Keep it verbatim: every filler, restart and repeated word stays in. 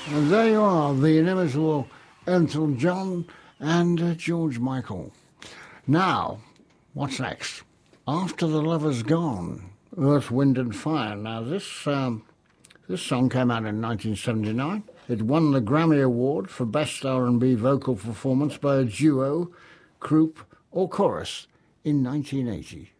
And there you are, the inimitable Elton John and uh, George Michael. Now, what's next? After the Lover's Gone, Earth, Wind and Fire. Now, this um, this song came out in nineteen seventy-nine. It won the Grammy Award for Best R and B Vocal Performance by a Duo, Group or Chorus in nineteen eighty.